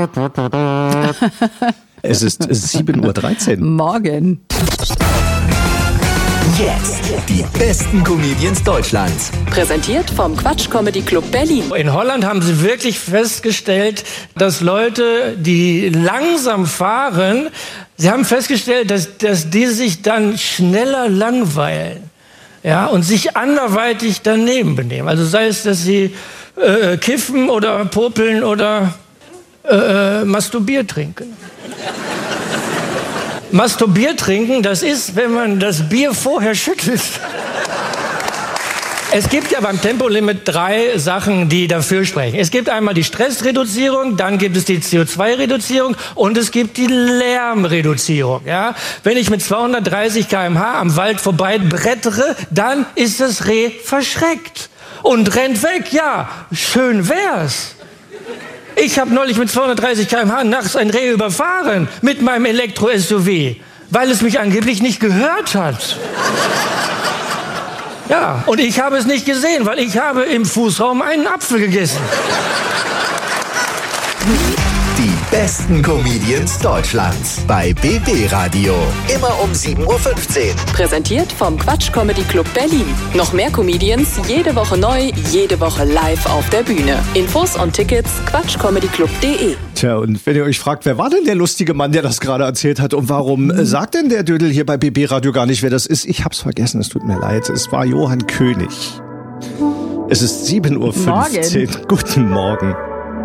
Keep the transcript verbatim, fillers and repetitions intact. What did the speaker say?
Es ist sieben Uhr dreizehn. Morgen. Jetzt die besten Comedians Deutschlands. Präsentiert vom Quatsch Comedy Club Berlin. In Holland haben sie wirklich festgestellt, dass Leute, die langsam fahren, sie haben festgestellt, dass, dass die sich dann schneller langweilen, ja, und sich anderweitig daneben benehmen. Also sei es, dass sie äh, kiffen oder popeln oder äh, Masturbier trinken. Masturbier trinken, das ist, wenn man das Bier vorher schüttelt. Es gibt ja beim Tempolimit drei Sachen, die dafür sprechen. Es gibt einmal die Stressreduzierung, dann gibt es die C O zwei Reduzierung und es gibt die Lärmreduzierung. Ja? Wenn ich mit zweihundertdreißig Kilometer pro Stunde am Wald vorbei brettere, dann ist das Reh verschreckt und rennt weg. Ja, schön wär's. Ich habe neulich mit zweihundertdreißig Kilometer pro Stunde nachts ein Reh überfahren mit meinem Elektro-S U V, weil es mich angeblich nicht gehört hat. Ja, und ich habe es nicht gesehen, weil ich habe im Fußraum einen Apfel gegessen. Die besten Comedians Deutschlands bei B B Radio. Immer um sieben Uhr fünfzehn. Präsentiert vom Quatsch Comedy Club Berlin. Noch mehr Comedians, jede Woche neu, jede Woche live auf der Bühne. Infos und Tickets quatschcomedyclub punkt de. Tja, und wenn ihr euch fragt, wer war denn der lustige Mann, der das gerade erzählt hat und warum äh, sagt denn der Dödel hier bei B B Radio gar nicht, wer das ist? Ich hab's vergessen, es tut mir leid. Es war Johann König. Es ist sieben Uhr fünfzehn. Morgen. Guten Morgen.